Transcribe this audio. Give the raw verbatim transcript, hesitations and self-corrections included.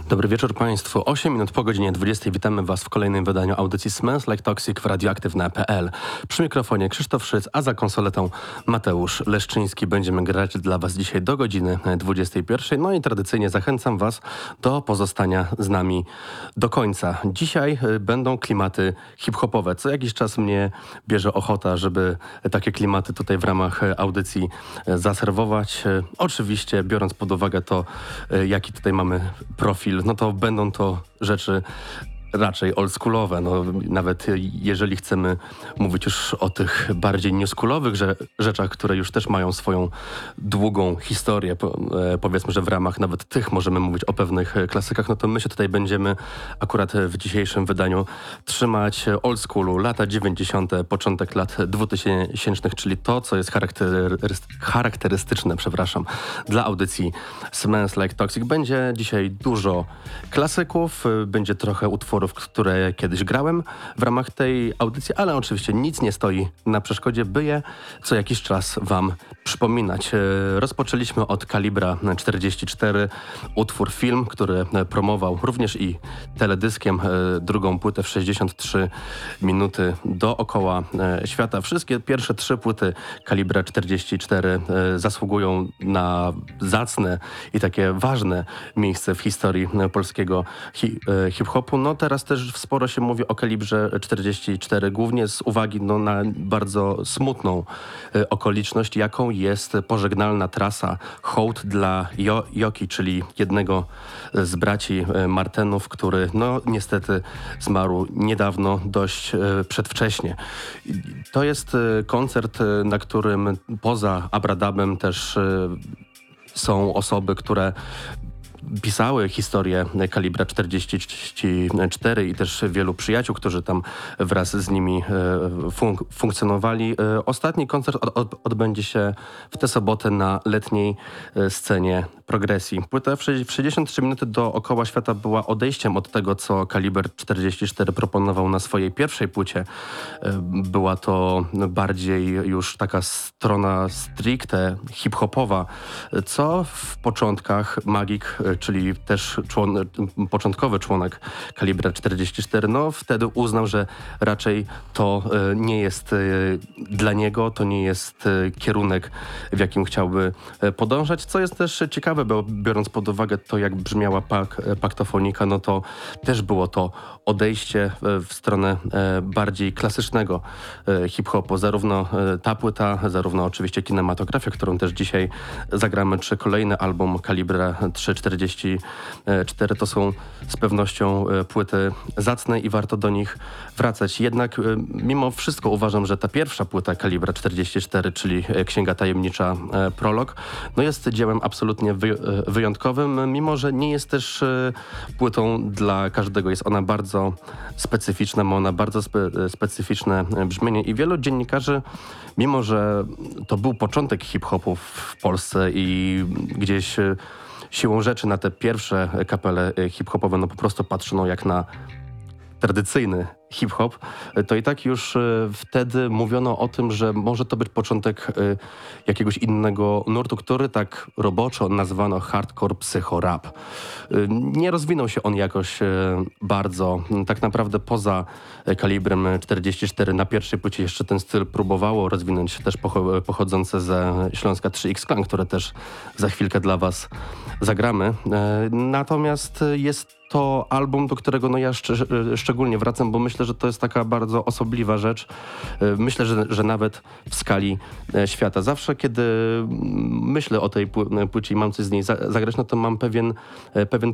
Dobry wieczór Państwu. osiem minut po godzinie dwudziestej. Witamy Was w kolejnym wydaniu audycji Smells Like Toxic w radioaktywne kropka p l. Przy mikrofonie Krzysztof Szyc, a za konsoletą Mateusz Leszczyński. Będziemy grać dla Was dzisiaj do godziny dwudziestej pierwszej. No i tradycyjnie zachęcam Was do pozostania z nami do końca. Dzisiaj będą klimaty hip-hopowe. Co jakiś czas mnie bierze ochota, żeby takie klimaty tutaj w ramach audycji zaserwować. Oczywiście biorąc pod uwagę to, jaki tutaj mamy profil, no to będą to rzeczy raczej oldschoolowe. No, nawet jeżeli chcemy mówić już o tych bardziej newschoolowych że, rzeczach, które już też mają swoją długą historię, po, e, powiedzmy, że w ramach nawet tych możemy mówić o pewnych klasykach, no to my się tutaj będziemy akurat w dzisiejszym wydaniu trzymać oldschoolu, lata dziewięćdziesiąte, początek lat dwutysięcznych, czyli to, co jest charakteryst- charakterystyczne, przepraszam, dla audycji Smells Like Toxic. Będzie dzisiaj dużo klasyków, będzie trochę utworów, które kiedyś grałem w ramach tej audycji, ale oczywiście nic nie stoi na przeszkodzie, by je co jakiś czas Wam przypominać. Rozpoczęliśmy od Kalibra czterdzieści cztery, utwór Film, który promował również i teledyskiem drugą płytę w sześćdziesiąt trzy minuty dookoła świata. Wszystkie pierwsze trzy płyty Kalibra czterdzieści cztery zasługują na zacne i takie ważne miejsce w historii polskiego hi- hip-hopu. No teraz też sporo się mówi o Kalibrze czterdzieści cztery, głównie z uwagi no, na bardzo smutną y, okoliczność, jaką jest pożegnalna trasa Hołd dla jo- Joki, czyli jednego z braci y, Martenów, który no niestety zmarł niedawno, dość y, przedwcześnie. I to jest y, koncert, y, na którym poza Abradabem też y, są osoby, które pisały historię Kalibra czterdzieści cztery i też wielu przyjaciół, którzy tam wraz z nimi fun- funkcjonowali. Ostatni koncert od- od- odbędzie się w tę sobotę na letniej scenie Progresji. Płyta w sześćdziesiąt trzy minuty dookoła świata była odejściem od tego, co Kaliber czterdzieści cztery proponował na swojej pierwszej płycie. Była to bardziej już taka strona stricte hip-hopowa, co w początkach Magik, czyli też człon, początkowy członek Kalibra czterdzieści cztery, no wtedy uznał, że raczej to e, nie jest e, dla niego, to nie jest e, kierunek, w jakim chciałby e, podążać, co jest też ciekawe, bo biorąc pod uwagę to, jak brzmiała pak, e, paktofonika, no to też było to odejście e, w stronę e, bardziej klasycznego e, hip-hopu. Zarówno e, ta płyta, zarówno oczywiście kinematografia, którą też dzisiaj zagramy, czy kolejny album Kalibra trzysta czterdzieści cztery, to są z pewnością płyty zacne i warto do nich wracać. Jednak mimo wszystko uważam, że ta pierwsza płyta Kalibra czterdzieści cztery, czyli Księga Tajemnicza Prolog, no jest dziełem absolutnie wy- wyjątkowym, mimo że nie jest też płytą dla każdego. Jest ona bardzo specyficzna, ma ona bardzo spe- specyficzne brzmienie i wielu dziennikarzy, mimo że to był początek hip-hopu w Polsce i gdzieś siłą rzeczy na te pierwsze kapele hip-hopowe no po prostu patrzono jak na tradycyjny hip-hop, to i tak już y, wtedy mówiono o tym, że może to być początek y, jakiegoś innego nurtu, który tak roboczo nazwano hardcore psycho-rap. Y, nie rozwinął się on jakoś y, bardzo. Tak naprawdę poza y, Kalibrem czterdzieści cztery na pierwszej płycie jeszcze ten styl próbowało rozwinąć też pocho- pochodzące ze Śląska trzy X Clan, które też za chwilkę dla Was zagramy. Y, natomiast jest to album, do którego no ja szcz- szczególnie wracam, bo myślę, że to jest taka bardzo osobliwa rzecz. Myślę, że, że nawet w skali świata. Zawsze, kiedy myślę o tej pły- płycie i mam coś z niej za- zagrać, no to mam pewien, pewien